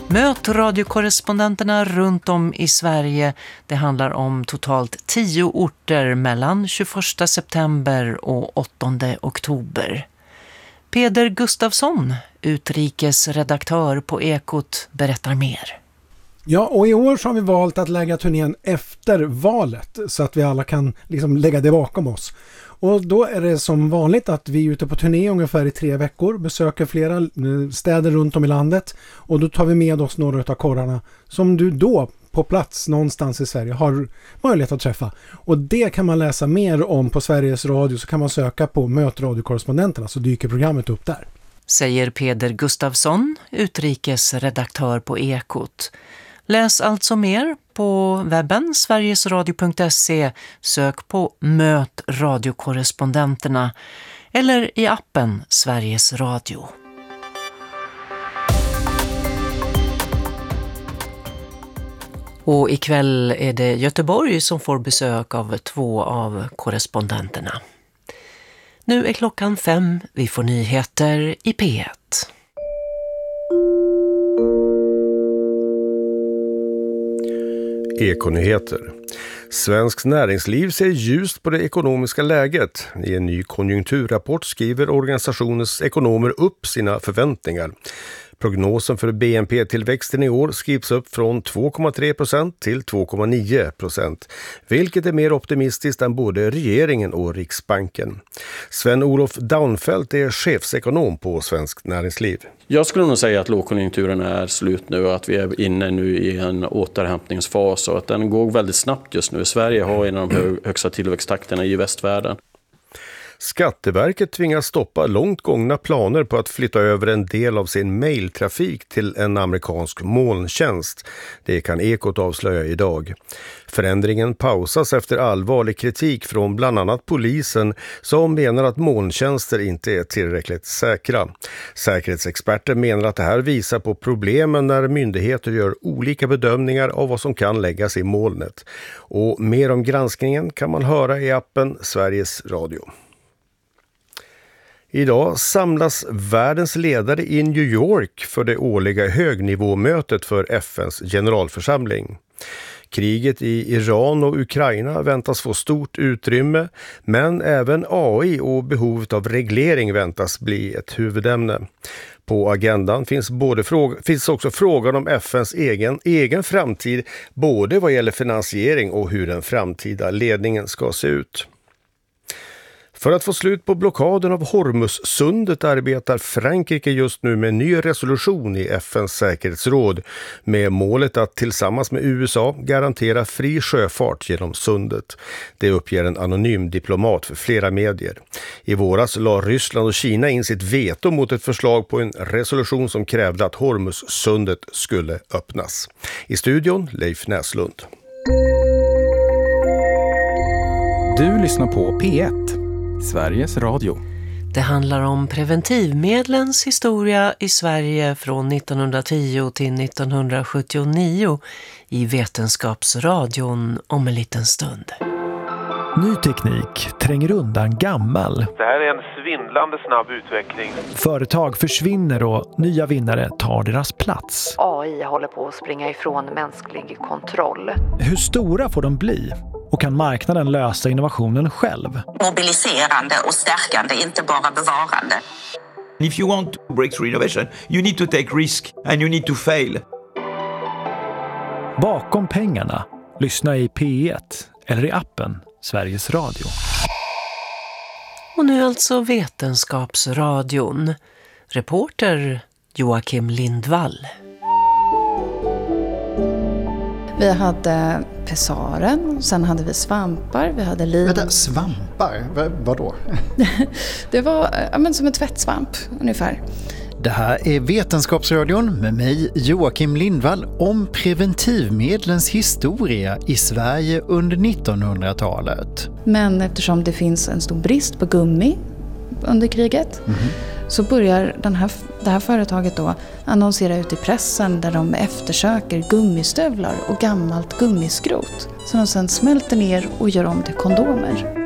Möt radiokorrespondenterna runt om i Sverige. Det handlar om totalt 10 orter mellan 21 september och 8 oktober. Peder Gustafsson, utrikesredaktör på Ekot, berättar mer. Ja, och i år så har vi valt att lägga turnén efter valet så att vi alla kan lägga det bakom oss. Och då är det som vanligt att vi är ute på turné ungefär i 3 veckor, besöker flera städer runt om i landet och då tar vi med oss några av korrarna som du då på plats någonstans i Sverige har möjlighet att träffa. Och det kan man läsa mer om på Sveriges Radio, så kan man söka på Möt radiokorrespondenterna så dyker programmet upp där. Säger Peder Gustafsson, utrikesredaktör på Ekot. Läs alltså mer på webben sverigesradio.se, sök på Möt radiokorrespondenterna eller i appen Sveriges Radio. Och ikväll är det Göteborg som får besök av 2 av korrespondenterna. Nu är klockan 5, vi får nyheter i P1. Ekonyheter. Svenskt näringsliv ser ljust på det ekonomiska läget. I en ny konjunkturrapport skriver organisationens ekonomer upp sina förväntningar. Prognosen för BNP-tillväxten i år skrivs upp från 2,3% till 2,9%, vilket är mer optimistiskt än både regeringen och Riksbanken. Sven-Olof Daunfeldt är chefsekonom på Svenskt näringsliv. Jag skulle nog säga att lågkonjunkturen är slut nu och att vi är inne nu i en återhämtningsfas och att den går väldigt snabbt just nu. Sverige har en av de högsta tillväxttakterna i västvärlden. Skatteverket tvingas stoppa långt gångna planer på att flytta över en del av sin mejltrafik till en amerikansk molntjänst. Det kan Ekot avslöja idag. Förändringen pausas efter allvarlig kritik från bland annat polisen som menar att molntjänster inte är tillräckligt säkra. Säkerhetsexperter menar att det här visar på problemen när myndigheter gör olika bedömningar av vad som kan läggas i molnet. Och mer om granskningen kan man höra i appen Sveriges Radio. Idag samlas världens ledare i New York för det årliga högnivåmötet för FNs generalförsamling. Kriget i Iran och Ukraina väntas få stort utrymme, men även AI och behovet av reglering väntas bli ett huvudämne. På agendan finns också frågan om FNs egen framtid, både vad gäller finansiering och hur den framtida ledningen ska se ut. För att få slut på blockaden av Hormuzsundet arbetar Frankrike just nu med en ny resolution i FNs säkerhetsråd med målet att tillsammans med USA garantera fri sjöfart genom sundet. Det uppger en anonym diplomat för flera medier. I våras la Ryssland och Kina in sitt veto mot ett förslag på en resolution som krävde att Hormuzsundet skulle öppnas. I studion Leif Näslund. Du lyssnar på P1. Sveriges Radio. Det handlar om preventivmedlens historia i Sverige från 1910 till 1979 i Vetenskapsradion om en liten stund. Ny teknik tränger undan gammal. Det här är en svindlande snabb utveckling. Företag försvinner och nya vinnare tar deras plats. AI håller på att springa ifrån mänsklig kontroll. Hur stora får de bli? Och kan marknaden lösa innovationen själv? Mobiliserande och stärkande, inte bara bevarande. If you want to breakthrough innovation, you need to take risk and you need to fail. Bakom pengarna, lyssna i P1 eller i appen Sveriges Radio. Och nu alltså Vetenskapsradion. Reporter Joakim Lindvall. Vi hade pessaren, sen hade vi svampar, vi hade lin. Vänta, svampar? Vadå? Det var som en tvättsvamp ungefär. Det här är Vetenskapsradion med mig Joakim Lindvall om preventivmedlens historia i Sverige under 1900-talet. Men eftersom det finns en stor brist på gummi under kriget så börjar det här företaget då annonsera ut i pressen där de eftersöker gummistövlar och gammalt gummiskrot som de sedan smälter ner och gör om till kondomer.